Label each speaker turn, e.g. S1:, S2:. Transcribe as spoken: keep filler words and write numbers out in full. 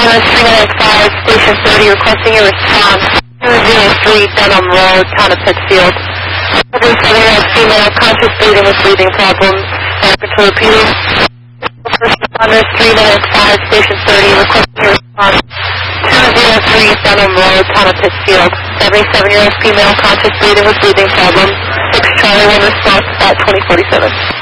S1: Honda three nine five, Station thirty, requesting a response. two zero three Dunham Road, Town of Pittsfield. seventy-seven-year-old female, conscious bleeding with breathing problems. Control repeating. First responders three nine five, Station thirty, requesting a response. two zero three Dunham Road, Town of Pittsfield. seventy-seven-year-old female, conscious bleeding with breathing problems. six Charlie one response at twenty forty-seven.